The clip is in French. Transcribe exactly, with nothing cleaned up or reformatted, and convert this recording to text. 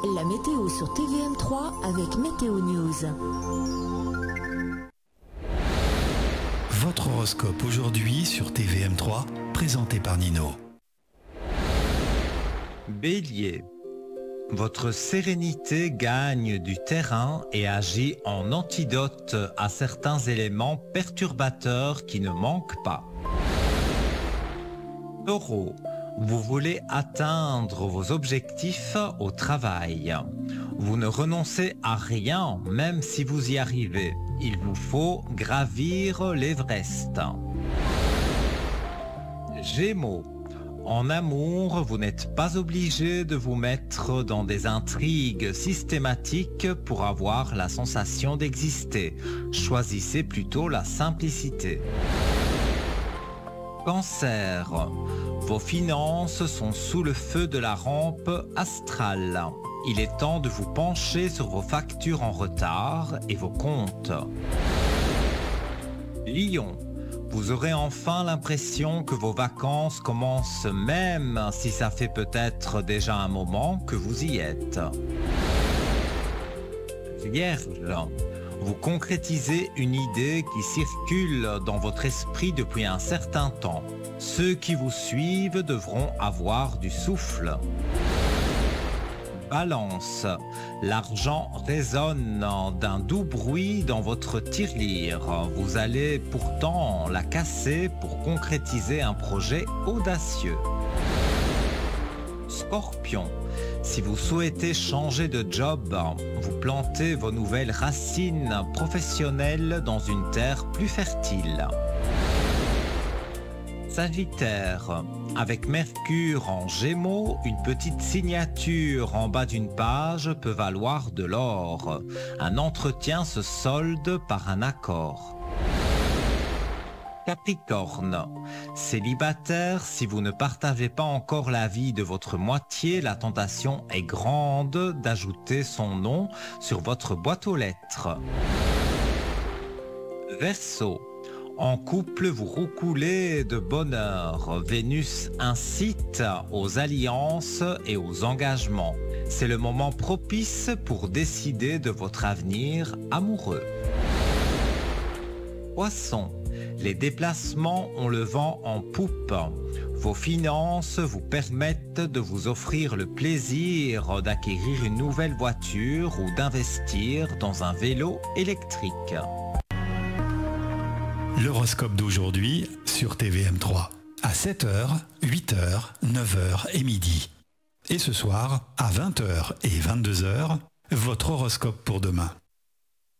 La météo sur T V M trois avec Météo News. Votre horoscope aujourd'hui sur T V M trois, présenté par Nino. Bélier. Votre sérénité gagne du terrain et agit en antidote à certains éléments perturbateurs qui ne manquent pas. Taureau. Vous voulez atteindre vos objectifs au travail. Vous ne renoncez à rien, même si vous y arrivez. Il vous faut gravir l'Everest. Gémeaux. En amour, vous n'êtes pas obligé de vous mettre dans des intrigues systématiques pour avoir la sensation d'exister. Choisissez plutôt la simplicité. Cancer. Vos finances sont sous le feu de la rampe astrale. Il est temps de vous pencher sur vos factures en retard et vos comptes. Lion. Vous aurez enfin l'impression que vos vacances commencent même si ça fait peut-être déjà un moment que vous y êtes. Vierge. Vous concrétisez une idée qui circule dans votre esprit depuis un certain temps. Ceux qui vous suivent devront avoir du souffle. Balance. L'argent résonne d'un doux bruit dans votre tirelire. Vous allez pourtant la casser pour concrétiser un projet audacieux. Scorpion. Si vous souhaitez changer de job, vous plantez vos nouvelles racines professionnelles dans une terre plus fertile. Sagittaire. Avec Mercure en Gémeaux, une petite signature en bas d'une page peut valoir de l'or. Un entretien se solde par un accord. Capricorne. Célibataire, si vous ne partagez pas encore la vie de votre moitié, la tentation est grande d'ajouter son nom sur votre boîte aux lettres. Verseau. En couple, vous roucoulez de bonheur. Vénus incite aux alliances et aux engagements. C'est le moment propice pour décider de votre avenir amoureux. Poisson. Les déplacements ont le vent en poupe. Vos finances vous permettent de vous offrir le plaisir d'acquérir une nouvelle voiture ou d'investir dans un vélo électrique. L'horoscope d'aujourd'hui sur T V M trois. À sept heures, huit heures, neuf heures et midi. Et ce soir, à vingt heures et vingt-deux heures, votre horoscope pour demain.